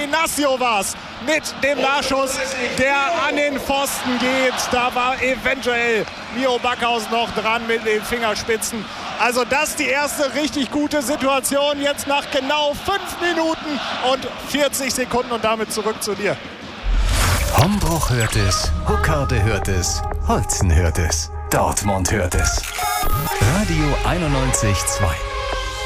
Benacio war's mit dem Nachschuss, der an den Pfosten geht. Da war eventuell Miro Backhaus noch dran mit den Fingerspitzen. Also das ist die erste richtig gute Situation. Jetzt nach genau 5 Minuten und 40 Sekunden und damit zurück zu dir. Hombruch hört es, Huckarde hört es, Holzen hört es, Dortmund hört es. Radio 91,2.